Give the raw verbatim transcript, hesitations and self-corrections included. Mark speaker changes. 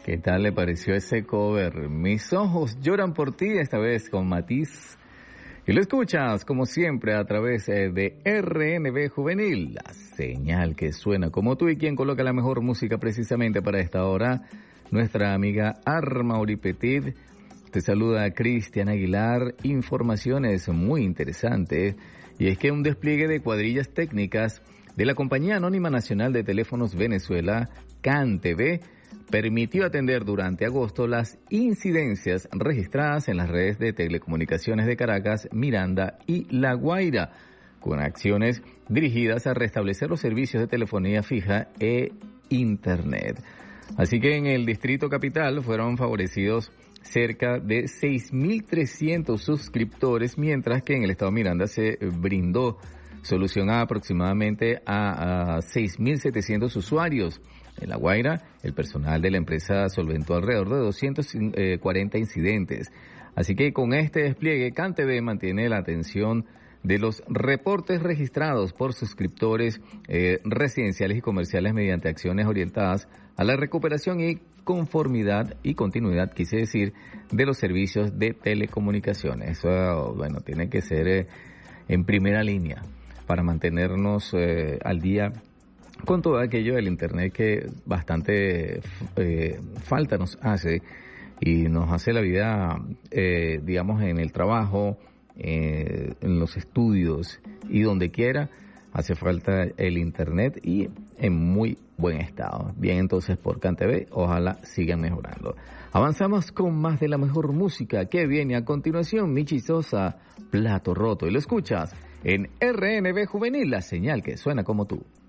Speaker 1: ¿Qué tal le pareció ese cover? Mis ojos lloran por ti, esta vez con Matiz. Y lo escuchas, como siempre, a través de R N B Juvenil, la señal que suena como tú. Y quien coloca la mejor música precisamente para esta hora, nuestra amiga Armauri Petit. Te saluda Cristian Aguilar. Informaciones muy interesantes. Y es que un despliegue de cuadrillas técnicas de la Compañía Anónima Nacional de Teléfonos Venezuela, CanTV, permitió atender durante agosto las incidencias registradas en las redes de telecomunicaciones de Caracas, Miranda y La Guaira, con acciones dirigidas a restablecer los servicios de telefonía fija e Internet. Así que en el Distrito Capital fueron favorecidos cerca de seis mil trescientos suscriptores, mientras que en el estado Miranda se brindó solución a aproximadamente a, a seis mil setecientos usuarios. En La Guaira, el personal de la empresa solventó alrededor de doscientos cuarenta incidentes. Así que con este despliegue, CanTV mantiene la atención de los reportes registrados por suscriptores eh, residenciales y comerciales mediante acciones orientadas a la recuperación y conformidad y continuidad, quise decir, de los servicios de telecomunicaciones. Eso, bueno, tiene que ser eh, en primera línea para mantenernos eh, al día con todo aquello del Internet que bastante eh, falta nos hace y nos hace la vida, eh, digamos, en el trabajo, eh, en los estudios y donde quiera, hace falta el Internet y en muy buen estado. Bien, entonces por CanTV, ojalá sigan mejorando. Avanzamos con más de la mejor música que viene a continuación. Michi Sosa, Plato Roto, y lo escuchas en R N B Juvenil, la señal que suena como tú.